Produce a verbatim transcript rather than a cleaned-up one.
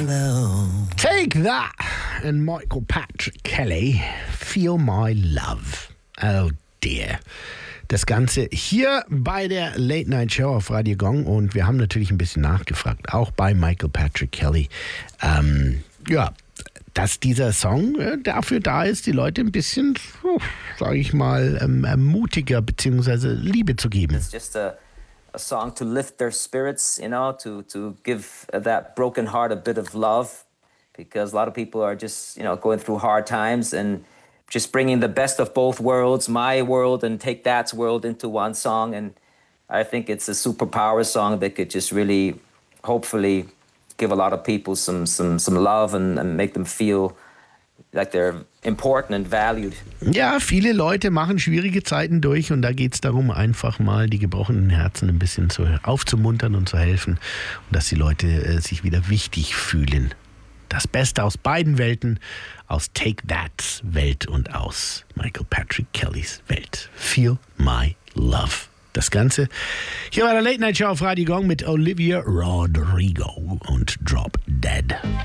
Take That and Michael Patrick Kelly, Feel My Love. Oh dear. Das Ganze hier bei der Late Night Show auf Radio Gong und wir haben natürlich ein bisschen nachgefragt, auch bei Michael Patrick Kelly. Ähm, ja, dass dieser Song äh, dafür da ist, die Leute ein bisschen, uh, sage ich mal, ähm, mutiger bzw. Liebe zu geben. It's just a, a song to lift their spirits, you know, to, to give that broken heart a bit of love, because a lot of people are just, you know, going through hard times, and just bringing the best of both worlds, my world and Take That's world, into one song. And I think it's a superpower song that could just really, hopefully, give a lot of people some some some love and, and make them feel like they're important and valued. Ja, viele Leute machen schwierige Zeiten durch und da geht es darum, einfach mal die gebrochenen Herzen ein bisschen zu, aufzumuntern und zu helfen und dass die Leute äh, sich wieder wichtig fühlen. Das Beste aus beiden Welten, aus Take That's Welt und aus Michael Patrick Kellys Welt. Feel My Love. Das Ganze hier bei der Late Night Show auf Radio Gong mit Olivia Rodrigo und Drop Dead.